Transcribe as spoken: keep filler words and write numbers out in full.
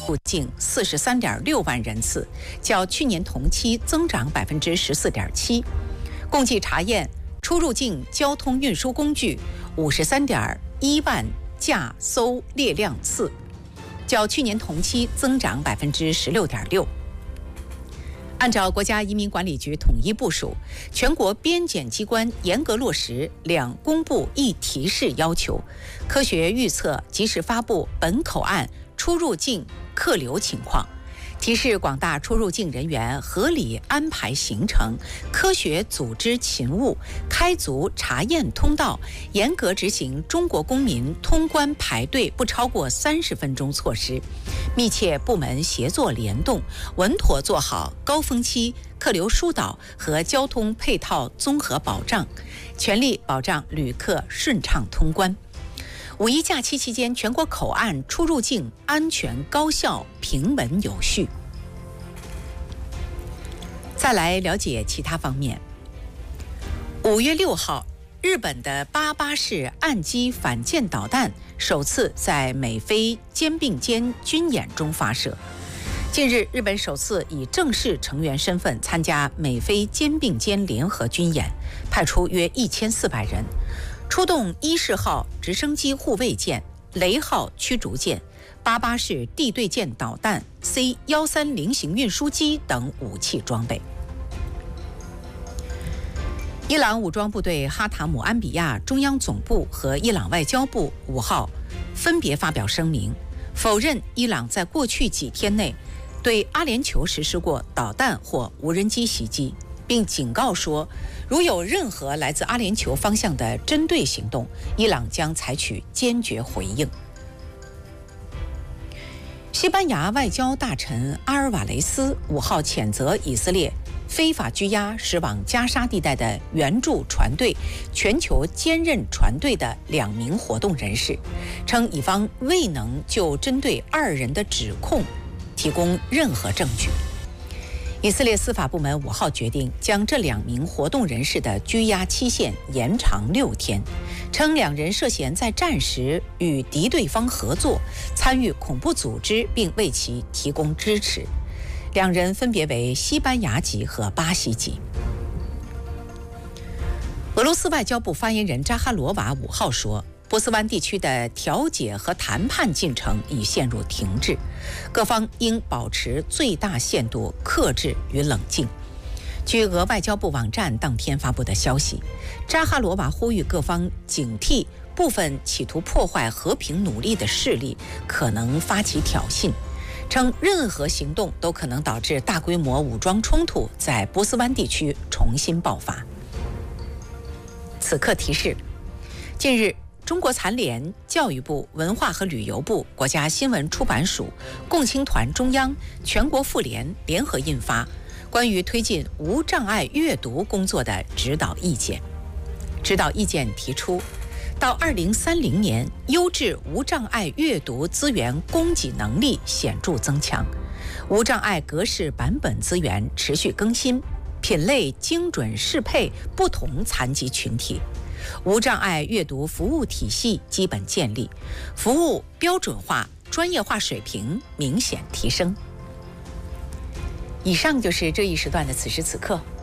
入境四十三点六万人次，较去年同期增长百分之十四点七。共计查验出入境交通运输工具五十三点一万架艘列辆次，较去年同期增长百分之十六点六。按照国家移民管理局统一部署，全国边检机关严格落实两公布一提示要求，科学预测，及时发布本口岸出入境客流情况，提示广大出入境人员合理安排行程，科学组织勤务，开足查验通道，严格执行中国公民通关排队不超过三十分钟措施，密切部门协作联动，稳妥做好高峰期客流疏导和交通配套综合保障，全力保障旅客顺畅通关。五一假期期间，全国口岸出入境安全高效、平稳有序。再来了解其他方面。五月六号，日本的八八式岸基反舰导弹首次在美菲肩并肩军演中发射。近日，日本首次以正式成员身份参加美菲肩并肩联合军演，派出约一千四百人。出动伊式号直升机护卫舰、雷号驱逐舰、八八式地对舰导弹、C 一三零型运输机等武器装备。伊朗武装部队哈塔姆安比亚中央总部和伊朗外交部五号分别发表声明，否认伊朗在过去几天内对阿联酋实施过导弹或无人机袭击，并警告说，如有任何来自阿联酋方向的针对行动，伊朗将采取坚决回应。西班牙外交大臣阿尔瓦雷斯五号谴责以色列非法拘押驶往加沙地带的援助船队全球兼任船队的两名活动人士，称以方未能就针对二人的指控提供任何证据。以色列司法部门五号决定将这两名活动人士的拘押期限延长六天，称两人涉嫌在战时与敌对方合作，参与恐怖组织并为其提供支持。两人分别为西班牙籍和巴西籍。俄罗斯外交部发言人扎哈罗娃五号说，波斯湾地区的调解和谈判进程已陷入停滞，各方应保持最大限度克制与冷静。据俄外交部网站当天发布的消息，扎哈罗娃呼吁各方警惕部分企图破坏和平努力的势力可能发起挑衅，称任何行动都可能导致大规模武装冲突在波斯湾地区重新爆发。此刻提示，近日中国残联、教育部、文化和旅游部、国家新闻出版署、共青团中央、全国妇联联合印发关于推进无障碍阅读工作的指导意见。指导意见提出，到二零三零年，优质无障碍阅读资源供给能力显著增强，无障碍格式版本资源持续更新，品类精准适配不同残疾群体。无障碍阅读服务体系基本建立，服务标准化、专业化水平明显提升。以上就是这一时段的此时此刻，